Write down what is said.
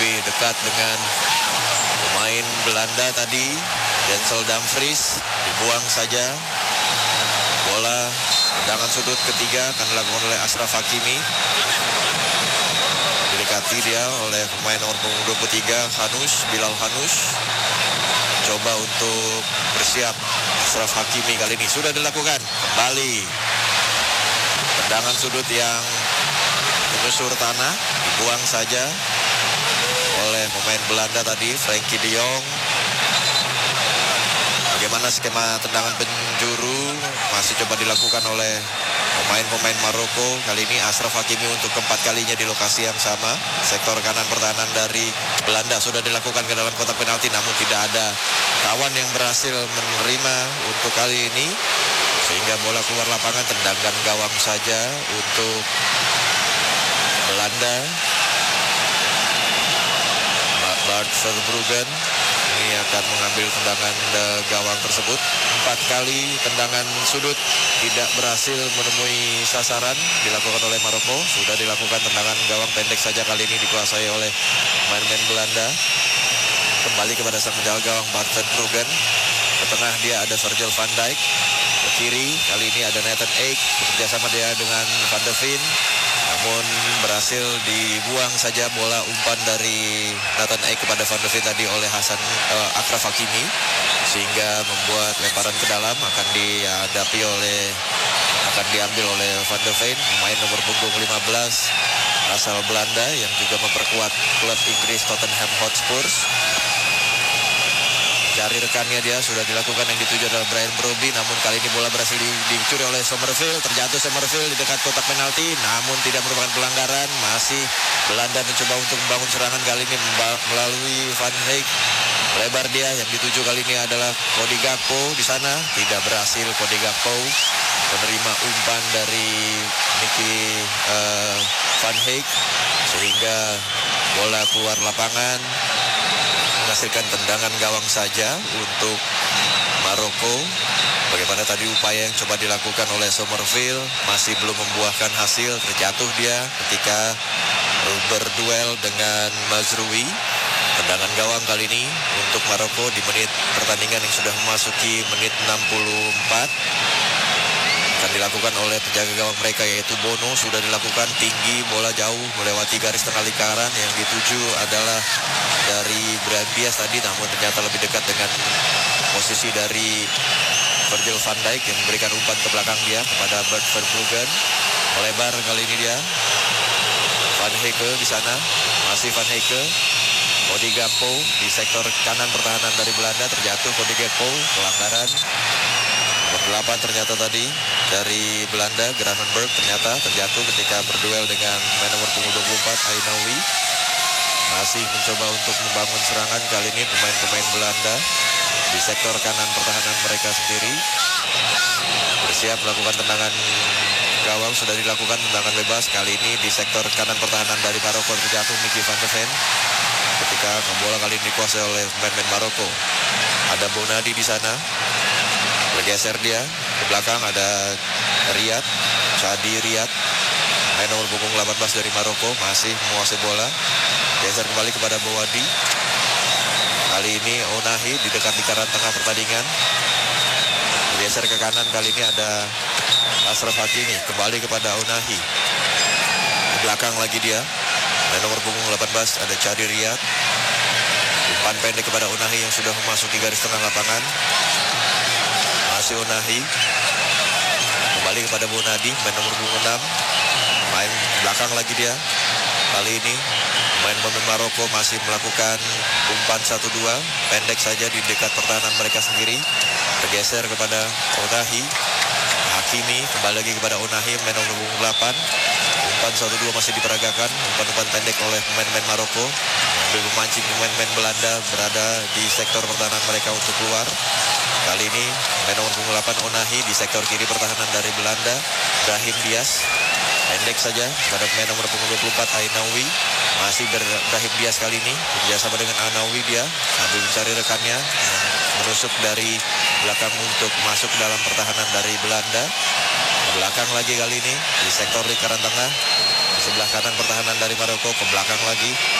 lebih dekat dengan pemain Belanda tadi, Denzel Dumfries, dibuang saja. Bola tendangan sudut ketiga akan dilakukan oleh Ashraf Hakimi. Didekati dia oleh pemain nomor 23 Bilal Hanus. Coba untuk bersiap Ashraf Hakimi kali ini sudah dilakukan. Kembali tendangan sudut yang menyusur tanah, dibuang saja oleh pemain Belanda tadi, Frenkie de Jong. Bagaimana skema tendangan penjuru masih coba dilakukan oleh pemain-pemain Maroko. Kali ini Ashraf Hakimi untuk keempat kalinya di lokasi yang sama. Sektor kanan pertahanan dari Belanda sudah dilakukan ke dalam kotak penalti, namun tidak ada kawan yang berhasil menerima untuk kali ini. Sehingga bola keluar lapangan, tendangan gawang saja untuk Belanda. Bart Verbruggen ini akan mengambil tendangan gawang tersebut. 4 kali tendangan sudut tidak berhasil menemui sasaran dilakukan oleh Maroko. Sudah dilakukan tendangan gawang pendek saja kali ini dikuasai oleh pemain-pemain Belanda. Kembali kepada sang penjaga gawang Bart Verbruggen. Ke tengah dia ada Virgil van Dijk. Ke kiri kali ini ada Nathan Ake bekerja sama dia dengan Van de Ven. Namun berhasil dibuang saja bola umpan dari Nathan Ake kepada Van de Ven tadi oleh Achraf Hakimi, sehingga membuat lemparan ke dalam akan diambil oleh Van de Ven, pemain nomor punggung 15 asal Belanda yang juga memperkuat klub Inggris Tottenham Hotspur. Cari rekannya dia, sudah dilakukan, yang dituju adalah Brian Brobby, namun kali ini bola berhasil dicuri oleh Somerville. Terjatuh Somerville di dekat kotak penalti, namun tidak merupakan pelanggaran. Masih Belanda mencoba untuk membangun serangan kali ini melalui Van Dijk. Lebar dia, yang dituju kali ini adalah Cody Gakpo di sana. Tidak berhasil Cody Gakpo menerima umpan dari Nicky Van Dijk, sehingga bola keluar lapangan, menghasilkan tendangan gawang saja untuk Maroko. Bagaimana tadi upaya yang coba dilakukan oleh Somerville masih belum membuahkan hasil. Terjatuh dia ketika berduel dengan Mazrui. Tendangan gawang kali ini untuk Maroko di menit pertandingan yang sudah memasuki menit 64. Akan dilakukan oleh penjaga gawang mereka yaitu Bono. Sudah dilakukan, tinggi, bola jauh melewati garis tengah lingkaran. Yang dituju adalah dari Brahim Diaz tadi, namun ternyata lebih dekat dengan posisi dari Virgil van Dijk yang memberikan umpan ke belakang dia kepada Bart Verbruggen. Melebar kali ini dia. Van Heke di sana, masih Van Heke. Cody Gakpo di sektor kanan pertahanan dari Belanda, terjatuh Cody Gakpo, pelanggaran. Nomor 8 ternyata tadi dari Belanda, Gravenberch ternyata terjatuh ketika berduel dengan pemain nomor punggung 24 Ainaoui. Masih mencoba untuk membangun serangan kali ini pemain-pemain Belanda di sektor kanan pertahanan mereka sendiri. Bersiap melakukan tendangan gawang, sudah dilakukan tendangan bebas. Kali ini di sektor kanan pertahanan dari Maroko terjatuh Mickey van de Ven ketika bola kali ini dikuasai oleh pemain-pemain Maroko. Ada Bonadi di sana. Bergeser dia ke belakang, ada Chadi Riyad, main nomor punggung 18 dari Maroko, masih menguasai bola. Geser kembali kepada Bowadi. Kali ini Ounahi di dekat lingkaran tengah pertandingan. Bergeser ke kanan, kali ini ada Ashraf Hakimi, kembali kepada Ounahi. Di belakang lagi dia, main nomor punggung 18 ada Chadi Riyad. Umpan pendek kepada Ounahi yang sudah memasuki garis tengah lapangan. Masih Ounahi. Kembali kepada Bonadi, main nomor punggung 6. Main belakang lagi dia. Kali ini pemain Maroko masih melakukan umpan 1-2 pendek saja di dekat pertahanan mereka sendiri. Bergeser kepada Ounahi. Hakimi kembali lagi kepada Ounahi, main nomor punggung 8. Umpan 1-2 masih diperagakan, umpan-umpan pendek oleh pemain-pemain Maroko. Sambil memancing pemain-pemain Belanda berada di sektor pertahanan mereka untuk keluar. Kali ini main nomor punggung 8 Ounahi di sektor kiri pertahanan dari Belanda. Brahim Diaz pendek saja pada pemain nomor punggung 24 Ainaoui. Masih Brahim Diaz kali ini bekerjasama dengan Ainaoui dia sambil mencari rekannya menusuk dari belakang untuk masuk dalam pertahanan dari Belanda. Belakang lagi kali ini di sektor lingkaran tengah, di sebelah kanan pertahanan dari Maroko, ke belakang lagi.